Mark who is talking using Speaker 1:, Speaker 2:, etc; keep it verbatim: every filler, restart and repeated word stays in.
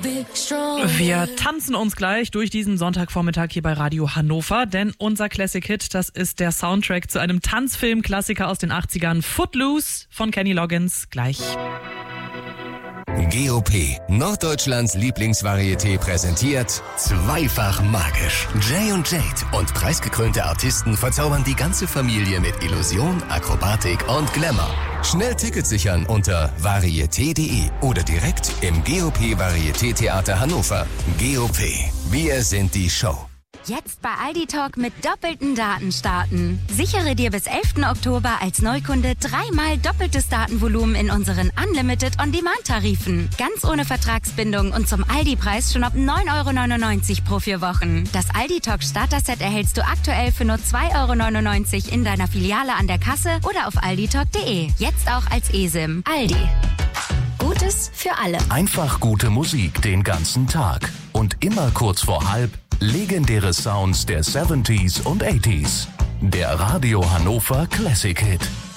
Speaker 1: Wir tanzen uns gleich durch diesen Sonntagvormittag hier bei Radio Hannover, denn unser Classic Hit, das ist der Soundtrack zu einem Tanzfilm-Klassiker aus den achtzigern, Footloose von Kenny Loggins. Gleich.
Speaker 2: G O P, Norddeutschlands Lieblingsvarieté, präsentiert Zweifach magisch. Jay und Jade und preisgekrönte Artisten verzaubern die ganze Familie mit Illusion, Akrobatik und Glamour. Schnell Tickets sichern unter varieté punkt de oder direkt im G O P Varieté Theater Hannover. G O P, wir sind die Show.
Speaker 3: Jetzt bei Aldi Talk mit doppelten Daten starten. Sichere dir bis elften Oktober als Neukunde dreimal doppeltes Datenvolumen in unseren Unlimited On-Demand-Tarifen. Ganz ohne Vertragsbindung und zum Aldi-Preis schon ab neun Euro neunundneunzig pro vier Wochen. Das Aldi Talk Starter-Set erhältst du aktuell für nur zwei Euro neunundneunzig in deiner Filiale an der Kasse oder auf aldi talk punkt de. Jetzt auch als eSIM. Aldi. Gutes für alle.
Speaker 4: Einfach gute Musik den ganzen Tag. Und immer kurz vor halb legendäre Sounds der siebziger und achtziger. Der Radio Hannover Classic Hit.